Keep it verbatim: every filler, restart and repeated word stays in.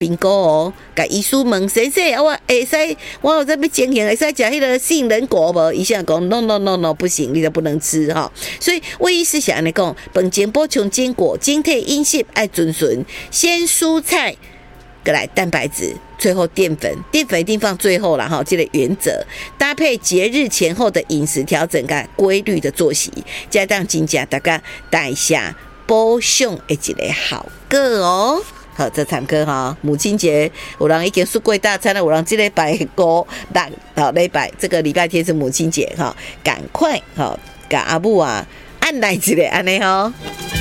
评估哦，甲医师问先生，我会使，我有在要情形会使食迄个杏仁果无？医生讲 no no no no 不行，你都不能吃哈。所以魏医师是安尼讲，饭前补充坚果，精退饮食爱遵循，先蔬菜，再来蛋白质，最后淀粉，淀粉一定放最后啦哈。这个原则搭配节日前后的饮食调整，跟规律的作息，加当增加大家代谢保养的一个好个哦。好，这参考哈，母亲节有人已经出过大餐了，有人这礼拜五六好礼拜，这个礼拜天是母亲节哈，赶快哈，给阿母啊按来一个安尼吼。